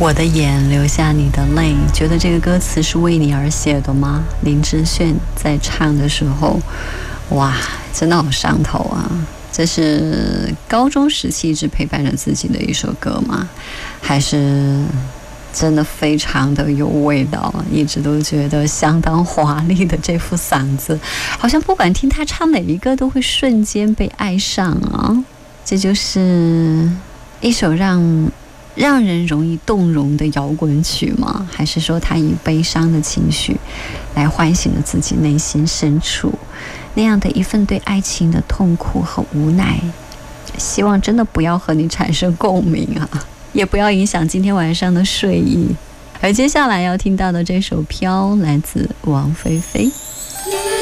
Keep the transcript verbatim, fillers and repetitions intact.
我的眼流下你的泪，觉得这个歌词是为你而写的吗？林志炫在唱的时候，哇，真的好上头啊！这是高中时期一直陪伴着自己的一首歌吗？还是真的非常的有味道，一直都觉得相当华丽的这副嗓子，好像不管听他唱哪一个都会瞬间被爱上啊！这就是一首让让人容易动容的摇滚曲吗？还是说他以悲伤的情绪来唤醒了自己内心深处那样的一份对爱情的痛苦和无奈？希望真的不要和你产生共鸣啊，也不要影响今天晚上的睡意。而接下来要听到的这首《飘》来自王菲菲。